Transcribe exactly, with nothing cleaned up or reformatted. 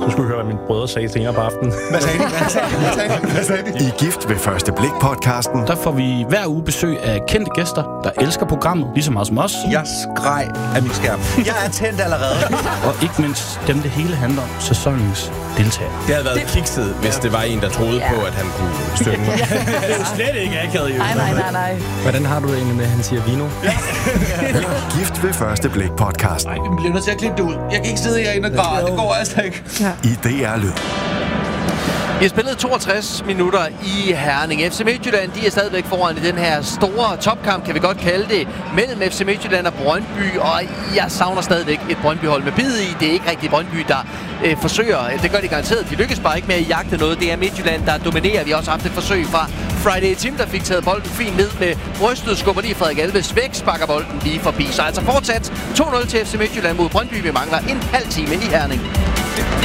Du skulle høre, hvad mine brødre sagde senere på aftenen. Hvad sagde de? Hvad sagde de? Hvad sagde de? Hvad sagde de? I Gift ved første blik-podcasten. Der får vi hver uge besøg af kendte gæster, der elsker programmet, lige så meget som os. Jeg skreg af min skærm. Jeg er tændt allerede. Og ikke mindst dem, det hele handler om, sæsonens deltagere. Det havde været kikset, hvis det var en, der troede ja. på, at han kunne synge. Det er jo slet ikke akavet, jo. Nej, nej, nej, nej. Hvordan har du det egentlig med, at han siger vino? Gift ved første blik-podcasten. Nej, vi bliver nødt til at klippe det ud. Jeg kan ikke sidde herinde og græde. Det går altså ikke. Ja. I D R Lyd. Vi har spillet toogtres minutter i Herning. F C Midtjylland, de er stadigvæk foran i den her store topkamp, kan vi godt kalde det, mellem F C Midtjylland og Brøndby. Og jeg savner stadigvæk et Brøndby-hold med bid i. Det er ikke rigtig Brøndby, der øh, forsøger. Det gør de garanteret. De lykkes bare ikke med at jagte noget. Det er Midtjylland, der dominerer. Vi har også haft et forsøg fra Friday Team, der fik taget bolden fint ned med brystet. Skubber lige Frederik Alves væk, sparker bolden lige forbi. Så altså fortsat to nul til F C Midtjylland mod Brøndby. Vi mangler en halv time i Herning.